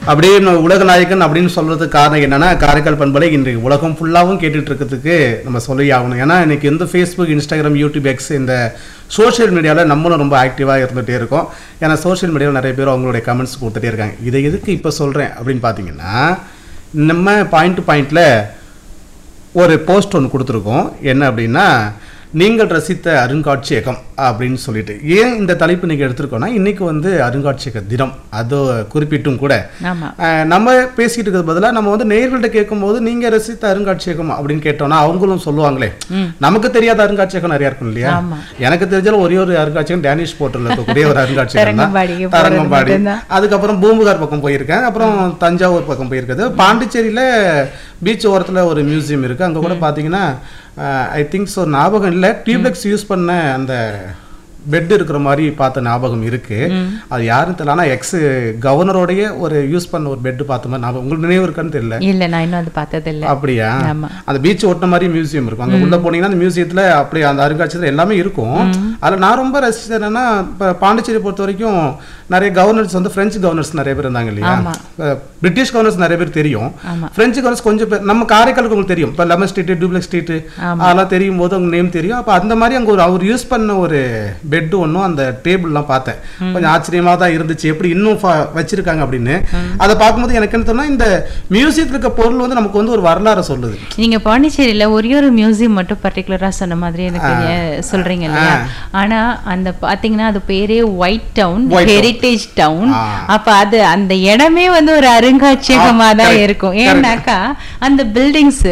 அப்படியே உலக நாயகன் அப்படின்னு சொல்றதுக்கு காரணம் என்னன்னா, காரைக்கால் பண்பலை இன்றைக்கு உலகம் ஃபுல்லாவும் கேட்டுட்டு இருக்கிறதுக்கு நம்ம சொல்லி ஆகணும். ஏன்னா இன்னைக்கு வந்து ஃபேஸ்புக், இன்ஸ்டாகிராம், யூடியூப், எக்ஸ் இந்த சோஷியல் மீடியாவில் நம்மளும் ரொம்ப ஆக்டிவாக இருந்துகிட்டே இருக்கோம். ஏன்னா சோஷியல் மீடியாவில் நிறைய பேர் அவங்களுடைய கமெண்ட்ஸ் கொடுத்துட்டே இருக்காங்க. இதை எதுக்கு இப்போ சொல்கிறேன் அப்படின்னு பார்த்தீங்கன்னா, நம்ம பாயிண்ட் டு பாயிண்டில் ஒரு போஸ்ட் ஒன்று கொடுத்துருக்கோம். என்ன அப்படின்னா, நீங்கள் ரசித்த அருங்காட்சியகம் அப்படின்னு சொல்லிட்டு. ஏன் இந்த தலைப்பு நீங்கள் எடுத்துருக்கோன்னா, இன்னைக்கு வந்து அருங்காட்சியக தினம், அது குறிப்பிட்டும் கூட நம்ம பேசிக்கிட்டு இருக்கிறது பதிலாக நம்ம வந்து நேயர்கள்ட்ட கேட்கும்போது நீங்கள் ரசித்த அருங்காட்சியகம் அப்படின்னு கேட்டோம்னா அவங்களும் சொல்லுவாங்களே, நமக்கு தெரியாத அருங்காட்சியகம் நிறையா இருக்கும் இல்லையா? எனக்கு தெரிஞ்சாலும் ஒரே ஒரு அருங்காட்சியகம் டேனிஷ் போர்ட்டில் இருக்கக்கூடிய ஒரு அருங்காட்சியகம் தான், தரங்கம்பாடி. அதுக்கப்புறம் பூம்புகார் பக்கம் போயிருக்கேன், அப்புறம் தஞ்சாவூர் பக்கம் போயிருக்குது. பாண்டிச்சேரியில் பீச் ஓரத்தில் ஒரு மியூசியம் இருக்குது. அங்கே கூட பார்த்தீங்கன்னா ஐ திங்க் ஸோ ஞாபகம் இல்லை, டியூப்ளெக்ஸ் யூஸ் பண்ண அந்த பெட் இருக்கிற மாதிரி பார்த்த ஞாபகம் இருக்கு. அது யாரும் தெரியல, ஆனால் எக்ஸ் கவர்னரோடைய ஒரு யூஸ் பண்ண ஒரு பெட் பார்த்த மாதிரி ஞாபகம். உங்களுக்கு நினைவு இருக்கான்னு தெரியல. இல்லை, நான் இன்னும் அது பார்த்தது இல்லை. அப்படியா? அந்த பீச் ஒட்டின மாதிரி மியூசியம் இருக்கும். அங்கே உள்ள போனீங்கன்னா அந்த மியூசியத்தில் அப்படி அந்த அருங்காட்சியத்தில் எல்லாமே இருக்கும். அதில் நான் ரொம்ப ரசிச்சது என்னன்னா, இப்போ பாண்டிச்சேரி பொறுத்த வரைக்கும் நிறைய கவர்னர்ஸ் வந்து பிரெஞ்சு கவர்னர்ஸ் நிறைய பேர் இருந்தாங்க இல்லையா? பிரிட்டிஷ் கவர்னர்ஸ் நிறைய பேர் தெரியும், பிரெஞ்சு கவர்னர்ஸ் கொஞ்சம் பேர். நம்ம காரைக்காலுக்கு உங்களுக்கு தெரியும், இப்போ லெமன் ஸ்ட்ரீட், டூப்ளெக்ஸ் ஸ்ட்ரீட் அதெல்லாம் தெரியும் போது அவங்க நேம் தெரியும். அப்போ அந்த மாதிரி அங்கே ஒரு அவர் யூஸ் பண்ண ஒரு பெட்டு ஒன்றும் அந்த டேபிள்லாம் பார்த்தேன். கொஞ்சம் ஆச்சரியமாக தான் இருந்துச்சு, எப்படி இன்னும் வச்சிருக்காங்க அப்படின்னு. அதை பார்க்கும்போது எனக்கு என்ன தோணுன்னா, இந்த மியூசியத்தில் இருக்க பொருள் வந்து நமக்கு வந்து ஒரு வரலாறு சொல்லுது. நீங்க பாண்டிச்சேரியில ஒரே ஒரு மியூசியம் மட்டும் பர்டிகுலரா சொன்ன மாதிரி எனக்கு சொல்றீங்க இல்லையா? ஆனா அந்த பாத்தீங்கன்னா அது பேரே ஒயிட் டவுன், ஹெரிட்டேஜ் டவுன். அப்ப அது அந்த இடமே வந்து ஒரு அருங்காட்சியகமா தான் இருக்கும். ஏன்னாக்கா அந்த பில்டிங்ஸ்,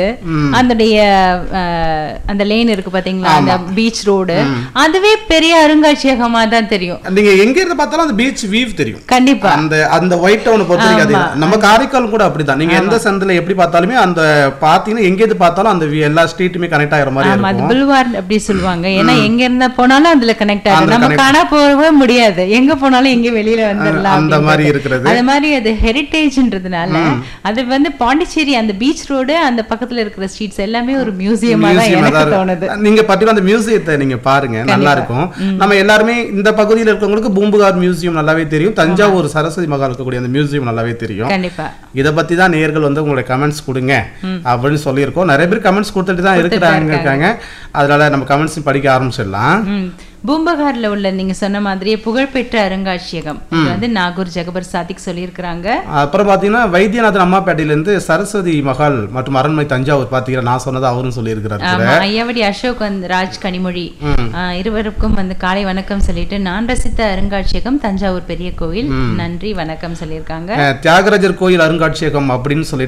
அந்த லேன் இருக்கு பாத்தீங்களா, அந்த பீச் ரோடு, அதுவே பெரிய அருங்காட்சியகமா தான் தெரியும். நீங்க எங்க இருந்து பார்த்தாலும் அந்த பீச் வியூ தெரியும். கண்டிப்பா அந்த ஒயிட் டவுன் பொறுத்தவரைக்கும் நம்ம காரைக்கால் கூட அப்படிதான். நீங்க எந்த சந்தில எப்படி பார்த்தாலுமே அந்த பாத்தீங்கன்னா எங்க இருந்து பார்த்தாலும் அந்த எல்லா ஸ்ட்ரீட்டுமே கனெக்ட் ஆகிற மாதிரி இருக்கும். அது புல்வார் அப்படி சொல்லுவாங்க. ஏன்னா எங்க இருந்தா போனாலும் அதுல கனெக்ட் ஆகும். நம்ம காணா போகவே முடியாது, எங்க போனாலும் எங்க வெளியில வந்துடலாம். அந்த மாதிரி இருக்கிறது. அது மாதிரி அது ஹெரிட்டேஜ்ன்றதுனால அது வந்து பாண்டிச்சேரி அந்த பீச் ரோடு, அந்த பக்கத்துல இருக்கிற ஸ்ட்ரீட்ஸ் எல்லாமே ஒரு மியூசியமா தான் எனக்கு தோணுது. நீங்க பர்டிகுலர் அந்த மியூசியத்தை நீங்க பாருங்க, நல்லா இருக்கும். நம்ம எல்லாருமே இந்த பகுதியில் இருக்கவங்களுக்கு பூம்புகார் மியூசியம் நல்லாவே தெரியும், தஞ்சாவூர் சரஸ்வதி மகால் இருக்கக்கூடிய அந்த மியூசியம் நல்லாவே தெரியும். கண்டிப்பா இதை பத்தி தான் நேயர்கள் வந்து உங்களுடைய கமெண்ட்ஸ் கொடுங்க அப்படின்னு சொல்லியிருக்கோம். நிறைய பேர் கமெண்ட்ஸ் கொடுத்துட்டு தான் இருக்காங்க. அதனால நம்ம கமெண்ட்ஸ் படிக்க ஆரம்பிச்சிடலாம். பூம்புகார்ல உள்ள நீங்க சொன்ன மாதிரியே புகழ்பெற்ற அருங்காட்சியகம் வந்து நாகூர் ஜகபர் சாதிக் சொல்லியிருக்கிறாங்க. அப்புறம் பாத்தீங்கன்னா வைத்தியநாதன் அம்மாப்பேட்டையிலிருந்து சரஸ்வதி மகால் மற்றும் அரண்மனை தஞ்சாவூர் பாத்தீங்கன்னா நான் சொன்னது அவரும் சொல்லியிருக்கிறாரு. ஐயாவடி அசோக் ராஜ் கனிமொழி இருவருக்கும் வந்து காலை வணக்கம் சொல்லிட்டு, நான் ரசித்த அருங்காட்சியகம் தஞ்சாவூர் பெரிய கோயில், நன்றி வணக்கம் சொல்லியிருக்காங்க. தியாகராஜர் கோயில் அருங்காட்சியகம் அப்படின்னு சொல்லிட்டு